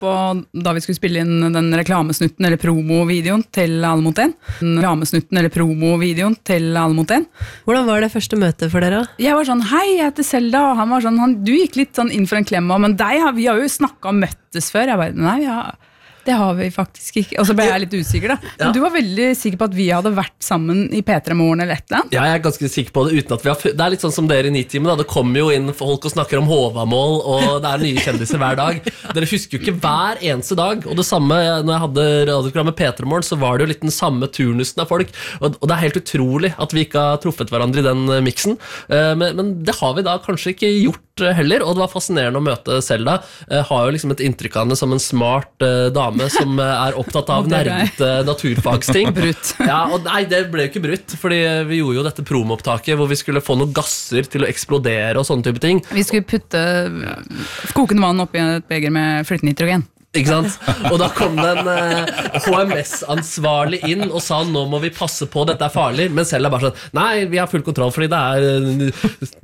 på da vi skulle spille inn den reklamesnutten eller promovideoen til Alle mot en. Reklamesnutten eller promovideoen til Alle mot en. Hvordan var det første møtet for dere? Jeg var sånn, hei, jeg heter Selda, og han var sånn, du gikk litt sånn inn for en klem, men vi har jo snakket og møttes før. Jeg bare, nei, det har vi faktisk ikke. Og så ble jeg litt usikker da. Men du var veldig sikker på at vi hadde vært sammen i P3 Morgen eller et eller annet? Ja, jeg ganske sikker på det, uten at det litt sånn som dere i Nitimen da. Det kommer jo inn folk og snakker om Håvamål, og det nye kjendiser hver dag. Dere husker jo ikke hver eneste dag. Og det samme, når jeg hadde radioprogrammet P3 Morgen, så var det jo litt den samme turnusen av folk. Og det helt utrolig at vi ikke har truffet hverandre i den miksen. Men det har vi da kanskje ikke gjort heller, og det var fascinerende å møte Selda. Har jo liksom et inntrykk av henne som en smart dame som opptatt av nerdete naturfagsting. Brutt. Ja, og nei, det ble jo ikke brutt, fordi vi gjorde jo dette promoopptaket hvor vi skulle få noen gasser til å eksplodere og sånne type ting. Vi skulle putte kokende vann oppi et beger med flytenitrogen. Ikke sant? Og da kom det en HMS-ansvarlig inn og sa nå må vi passe på, dette farlig. Men selv bare sånn, nei, vi har full kontroll fordi det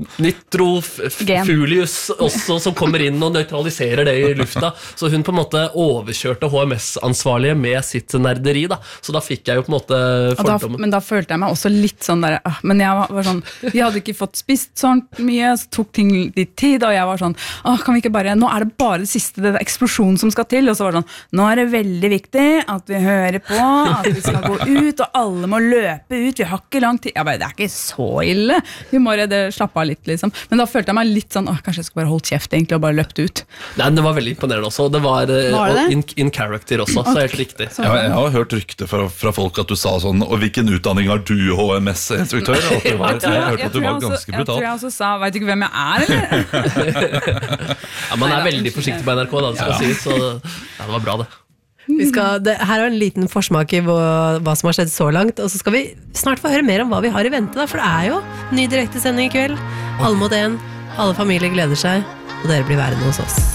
nitrofulius også som kommer inn og nøytraliserer det i lufta. Så hun på en måte overkjørte HMS-ansvarlige med sitt nerderi da. Så da fikk jeg jo på en måte fordommen. Men da følte jeg meg også litt sånn der, men jeg var sånn, vi hadde ikke fått spist sånn mye, så tok ting litt tid, og jeg var sånn, kan vi ikke bare, nå det bare det siste, det eksplosjonen som skal til, og så var det sånn, nå det veldig viktig at vi hører på, at vi skal gå ut, og alle må løpe ut, vi har ikke lang tid. Jeg bare, det ikke så ille. Vi må slappe av litt, liksom. Men da følte jeg meg litt sånn, kanskje jeg skulle bare holdt kjeft egentlig, og bare løpt ut. Nei, det var veldig imponerende også. Det var in character også, så helt riktig. Ja, jeg har hørt rykte fra folk at du sa sånn, og hvilken utdanning har du, HMS-instruktør? Jeg hørte at du var ganske brutal. Jeg tror jeg også sa, vet du ikke hvem jeg eller? Ja, man veldig forsiktig på NRK, da, det skal sies, så ja, det var bra det. Her en liten forsmak i hva som har skjedd så langt, og så skal vi snart få høre mer om hva vi har i vente da, for det jo ny direktesending i kveld. Alle mot en, alle familier gleder seg, og dere blir værende hos oss.